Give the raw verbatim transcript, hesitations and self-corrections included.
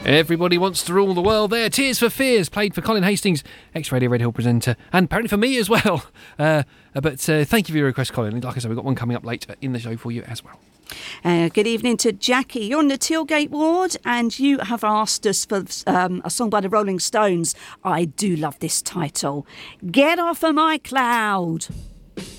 Everybody Wants to Rule the World there. Tears for Fears, played for Colin Hastings, ex-Radio Red Hill presenter, and apparently for me as well. Uh, but uh, thank you for your request, Colin. Like I said, we've got one coming up later in the show for you as well. Uh, good evening to Jackie. You're on the Tilgate ward and you have asked us for um, a song by the Rolling Stones. I do love this title. Get Off of My Cloud.